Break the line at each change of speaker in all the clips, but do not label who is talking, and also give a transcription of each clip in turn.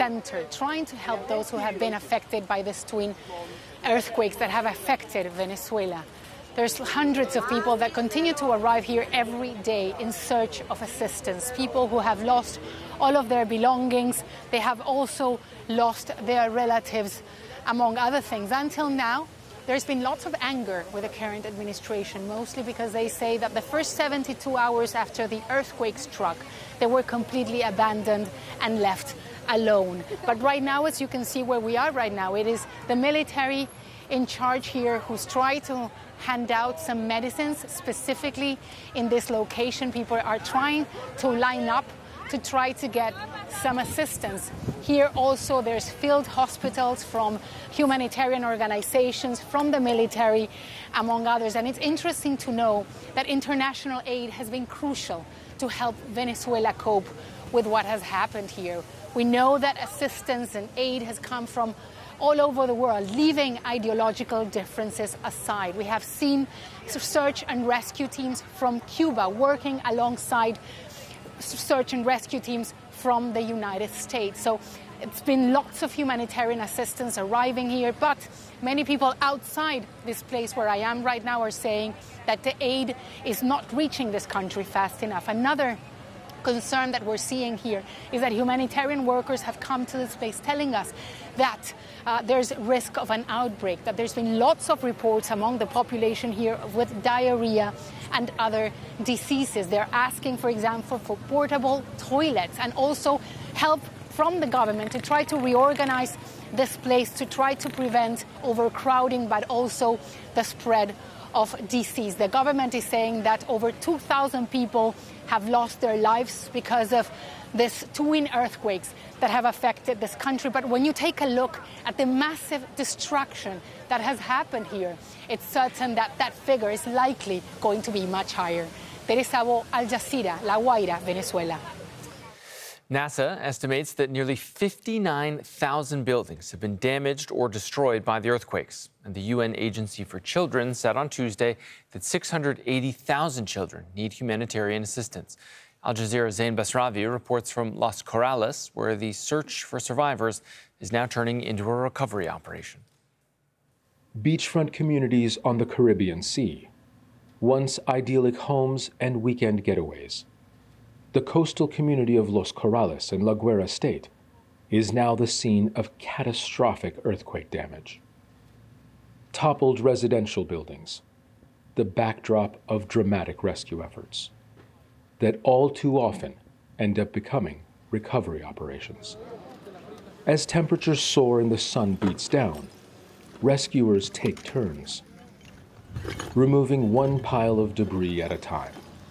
center, trying to help those who have been affected by these twin earthquakes that have affected Venezuela. There's hundreds of people that continue to arrive here every day in search of assistance, people who have lost all of their belongings. They have also lost their relatives, among other things. Until now, there's been lots of anger with the current administration, mostly because they say that the first 72 hours after the earthquake struck, they were completely abandoned and left alone. But right now, as you can see where we are right now, it is the military in charge here who's tried to hand out some medicines specifically in this location. People are trying to line up to try to get some assistance. Here also there's field hospitals from humanitarian organizations, from the military, among others. And it's interesting to know that international aid has been crucial to help Venezuela cope with what has happened here. We know that assistance and aid has come from all over the world, leaving ideological differences aside. We have seen search and rescue teams from Cuba working alongside search and rescue teams from the United States. So it's been lots of humanitarian assistance arriving here, but many people outside this place where I am right now are saying that the aid is not reaching this country fast enough. Another concern that we're seeing here is that humanitarian workers have come to this place telling us that there's risk of an outbreak, that there's been lots of reports among the population here with diarrhea and other diseases. They're asking, for example, for portable toilets and also help from the government to try to reorganize this place to try to prevent overcrowding, but also the spread of disease. The government is saying that over 2,000 people have lost their lives because of these twin earthquakes that have affected this country. But when you take a look at the massive destruction that has happened here, it's certain that that figure is likely going to be much higher. Teresa Bo, Al Jazeera, La Guaira, Venezuela.
NASA estimates that nearly 59,000 buildings have been damaged or destroyed by the earthquakes. And the UN Agency for Children said on Tuesday that 680,000 children need humanitarian assistance. Al Jazeera's Zain Basravi reports from Los Corrales, where the search for survivors is now turning into a recovery operation.
Beachfront communities on the Caribbean Sea, once idyllic homes and weekend getaways. The coastal community of Los Corrales in La Guaira State is now the scene of catastrophic earthquake damage. Toppled residential buildings, the backdrop of dramatic rescue efforts that all too often end up becoming recovery operations. As temperatures soar and the sun beats down, rescuers take turns, removing one pile of debris at a time.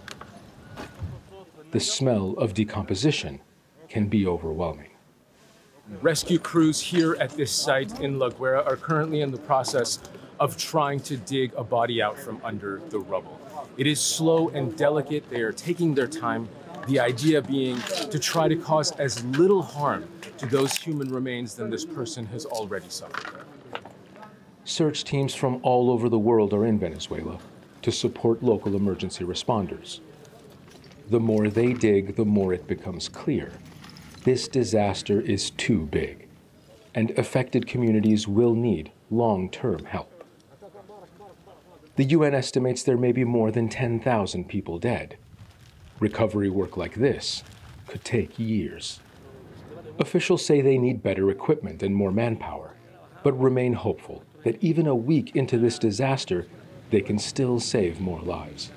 The smell of decomposition can be overwhelming.
Rescue crews here at this site in La Guaira are currently in the process of trying to dig a body out from under the rubble. It is slow and delicate. They are taking their time, the idea being to try to cause as little harm to those human remains than this person has already suffered.
Search teams from all over the world are in Venezuela to support local emergency responders. The more they dig, the more it becomes clear this disaster is too big, and affected communities will need long-term help. The UN estimates there may be more than 10,000 people dead. Recovery work like this could take years. Officials say they need better equipment and more manpower, but remain hopeful that even a week into this disaster, they can still save more lives.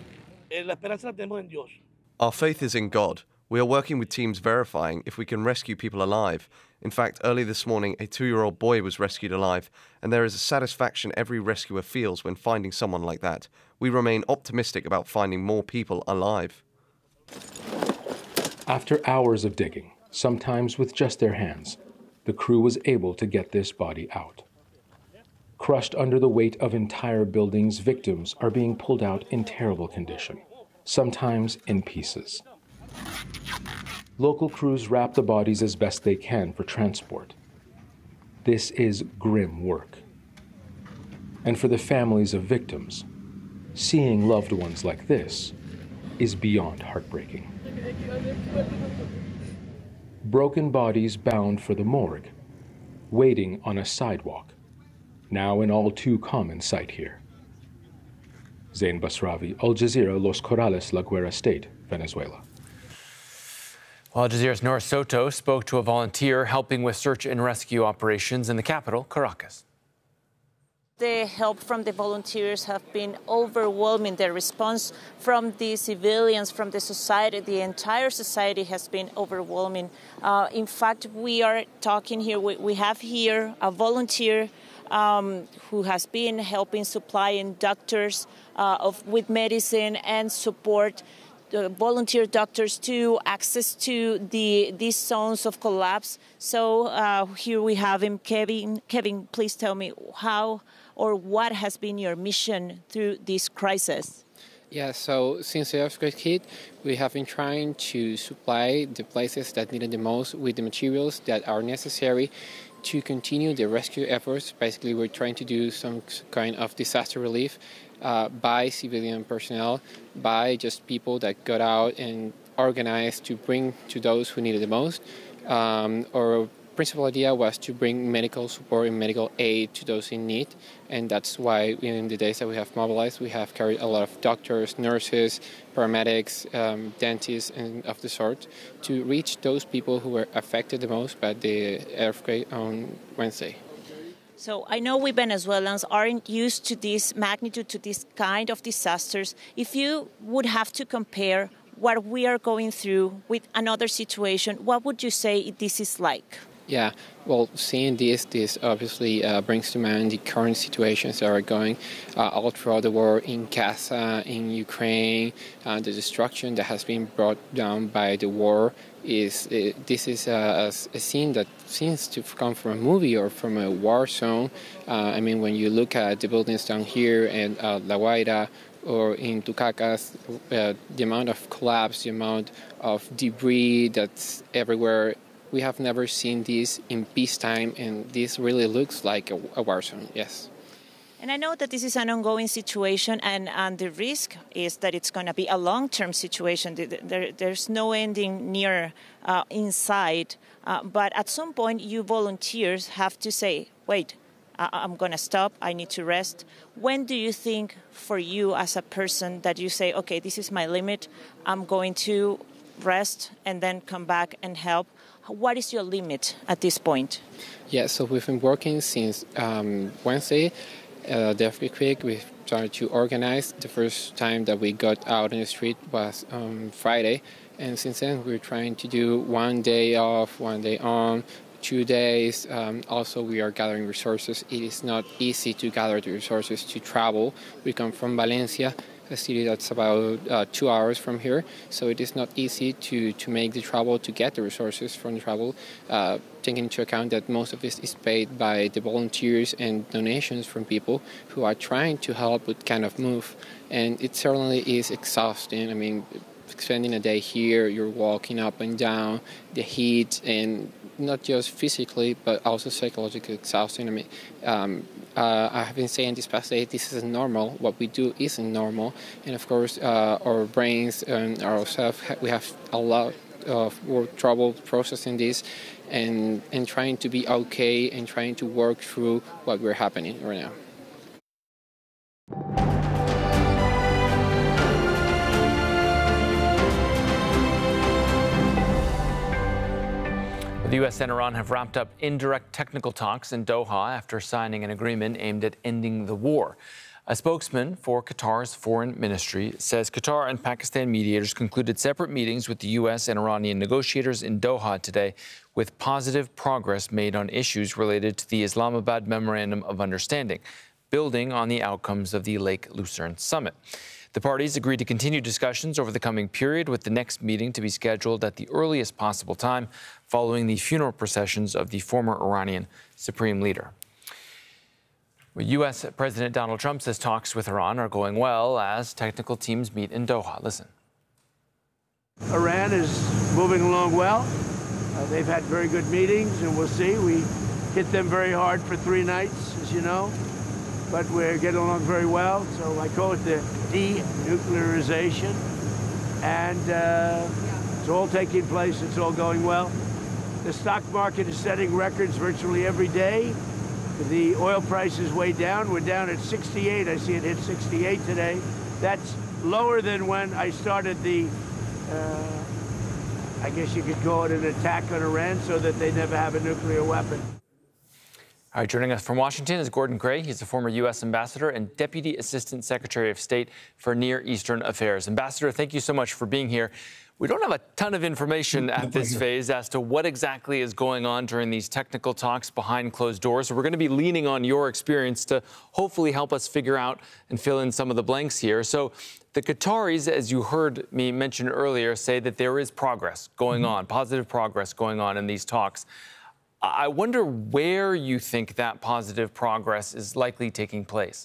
Our faith is in God. We are working with teams verifying if we can rescue people alive. In fact, early this morning, a 2-year-old boy was rescued alive, and there is a satisfaction every rescuer feels when finding someone like that. We remain optimistic about finding more people alive.
After hours of digging, sometimes with just their hands, the crew was able to get this body out. Crushed under the weight of entire buildings, victims are being pulled out in terrible condition, sometimes in pieces. Local crews wrap the bodies as best they can for transport. This is grim work. And for the families of victims, seeing loved ones like this is beyond heartbreaking. broken bodies bound for the morgue, waiting on a sidewalk, now an all too common sight here. Zain Basravi, Al Jazeera, Los Corrales, La Guaira State, Venezuela.
Al Jazeera's Nora Soto spoke to a volunteer helping with search and rescue operations in the capital, Caracas.
The help from the volunteers have been overwhelming. The response from the civilians, from the society, the entire society has been overwhelming. In fact, we are talking here, we have here a volunteer who has been helping supplying doctors with medicine and support volunteer doctors to access to these zones of collapse. So here we have him. Kevin, please tell me how or what has been your mission through this crisis?
Yeah, so since the earthquake hit, we have been trying to supply the places that need it the most with the materials that are necessary to continue the rescue efforts. Basically, we're trying to do some kind of disaster relief by civilian personnel, by just people that got out and organized to bring to those who need it the most. Our principal idea was to bring medical support and medical aid to those in need, and that's why in the days that we have mobilized, we have carried a lot of doctors, nurses, paramedics, dentists, and of the sort to reach those people who were affected the most by the earthquake on Wednesday.
So I know we Venezuelans aren't used to this magnitude, to this kind of disasters. If you would have to compare what we are going through with another situation, what would you say this is like?
Yeah, well, seeing this obviously brings to mind the current situations that are going all throughout the world, in Gaza, in Ukraine, the destruction that has been brought down by the war. This is a scene that seems to come from a movie or from a war zone. I mean, when you look at the buildings down here in La Guaira or in Tucacas, the amount of collapse, the amount of debris that's everywhere. We have never seen this in peacetime, and this really looks like a war zone, yes.
And I know that this is an ongoing situation, and the risk is that it's going to be a long-term situation. There's no ending near inside. But at some point, you volunteers have to say, wait, I'm going to stop. I need to rest. When do you think for you as a person that you say, okay, this is my limit. I'm going to rest and then come back and help? What is your limit at this point?
Yeah, so we've been working since Wednesday. The earthquake, we started to organize. The first time that we got out on the street was Friday. And since then, we're trying to do 1 day off, 1 day on, 2 days. Also, we are gathering resources. It is not easy to gather the resources to travel. We come from Valencia, a city that's about 2 hours from here. So it is not easy to make the travel, to get the resources from the travel, taking into account that most of this is paid by the volunteers and donations from people who are trying to help but kind of move. And it certainly is exhausting. I mean, spending a day here, you're walking up and down, the heat, and not just physically, but also psychologically exhausting. I mean, I have been saying this past day, this isn't normal. What we do isn't normal. And of course, our brains and ourselves, we have a lot of trouble processing this and trying to be okay and trying to work through what we're happening right now.
The U.S. and Iran have wrapped up indirect technical talks in Doha after signing an agreement aimed at ending the war. A spokesman for Qatar's foreign ministry says Qatar and Pakistan mediators concluded separate meetings with the U.S. and Iranian negotiators in Doha today, with positive progress made on issues related to the Islamabad Memorandum of Understanding, building on the outcomes of the Lake Lucerne summit. The parties agreed to continue discussions over the coming period, with the next meeting to be scheduled at the earliest possible time following the funeral processions of the former Iranian supreme leader. U.S. President Donald Trump says talks with Iran are going well as technical teams meet in Doha. Listen.
Iran is moving along well. They've had very good meetings, and we'll see. We hit them very hard for 3 nights, as you know. But we're getting along very well. So I call it the denuclearization. And it's all taking place. It's all going well. The stock market is setting records virtually every day. The oil price is way down. We're down at 68. I see it hit 68 today. That's lower than when I started the, I guess you could call it an attack on Iran so that they never have a nuclear weapon.
All right, joining us from Washington is Gordon Gray. He's a former U.S. ambassador and Deputy Assistant Secretary of State for Near Eastern Affairs. Ambassador, thank you so much for being here. We don't have a ton of information at this phase as to what exactly is going on during these technical talks behind closed doors. So we're going to be leaning on your experience to hopefully help us figure out and fill in some of the blanks here. So the Qataris, as you heard me mention earlier, say that there is progress going on, positive progress going on in these talks. I wonder where you think that positive progress is likely taking place.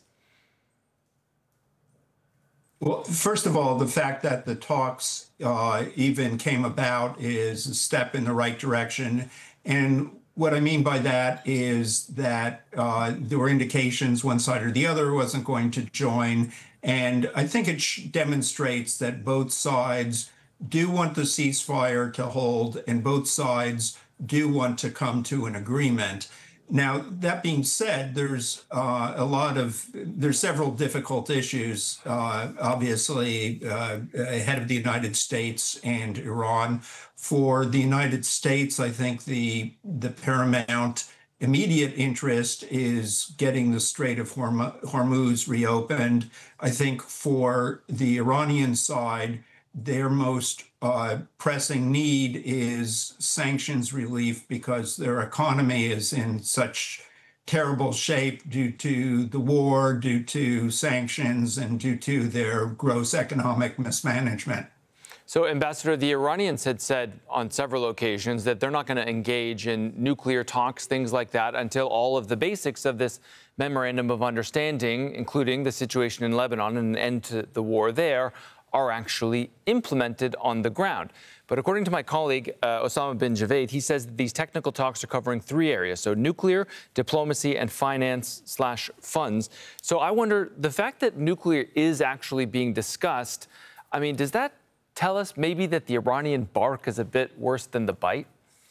Well, first of all, the fact that the talks even came about is a step in the right direction. And what I mean by that is that there were indications one side or the other wasn't going to join. And I think it demonstrates that both sides do want the ceasefire to hold, and both sides do want to come to an agreement. Now, that being said, there's several difficult issues, obviously, ahead of the United States and Iran. For the United States, I think the paramount immediate interest is getting the Strait of Hormuz reopened. I think for the Iranian side, their most pressing need is sanctions relief because their economy is in such terrible shape due to the war, due to sanctions, and due to their gross economic mismanagement.
So, Ambassador, the Iranians had said on several occasions that they're not going to engage in nuclear talks, things like that, until all of the basics of this memorandum of understanding, including the situation in Lebanon and an end to the war there, are actually implemented on the ground. But according to my colleague, Osama bin Javed, he says that these technical talks are covering three areas, so nuclear, diplomacy, and finance/funds. So I wonder, the fact that nuclear is actually being discussed, I mean, does that tell us maybe that the Iranian bark is a bit worse than the bite?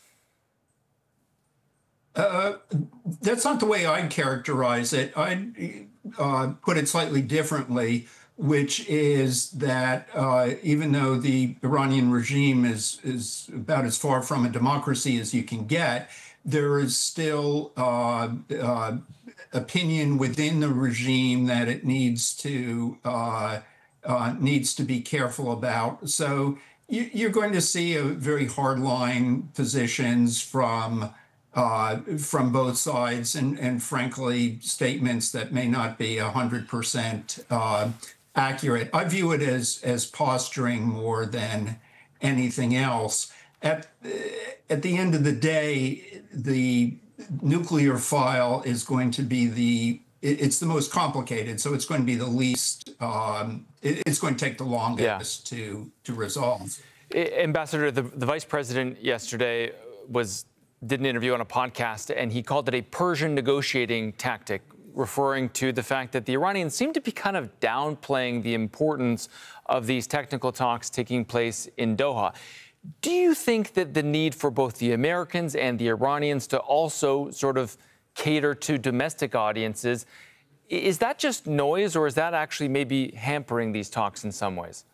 That's not the way I'd characterize it. I'd put it slightly differently, which is that even though the Iranian regime is about as far from a democracy as you can get, there is still opinion within the regime that it needs to be careful about. So you're going to see a very hardline positions from both sides, and frankly, statements that may not be 100% accurate. I view it as posturing more than anything else. At the end of the day, the nuclear file is going to be it's the most complicated, so it's going to be the least, it's going to take the longest to resolve.
Ambassador, the Vice President yesterday did an interview on a podcast, and he called it a Persian negotiating tactic, referring to the fact that the Iranians seem to be kind of downplaying the importance of these technical talks taking place in Doha. Do you think that the need for both the Americans and the Iranians to also sort of cater to domestic audiences, is that just noise, or is that actually maybe hampering these talks in some ways?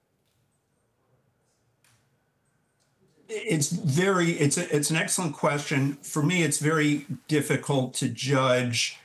It's an excellent question. For me, it's very difficult to judge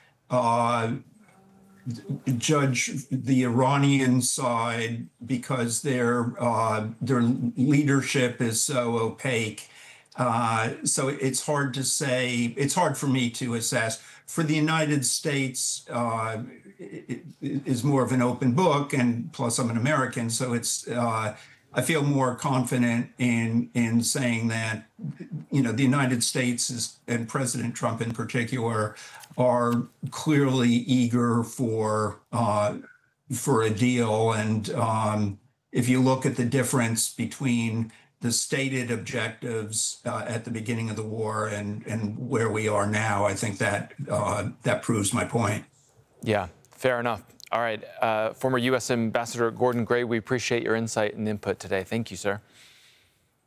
the Iranian side because their leadership is so opaque. So it's hard to say. It's hard for me to assess. For the United States, it is more of an open book, and plus I'm an American, so it's. I feel more confident in saying that, the United States and President Trump in particular are clearly eager for a deal. And if you look at the difference between the stated objectives at the beginning of the war and where we are now, I think that proves my point.
Yeah, fair enough. All right. Former U.S. Ambassador Gordon Gray, we appreciate your insight and input today. Thank you, sir.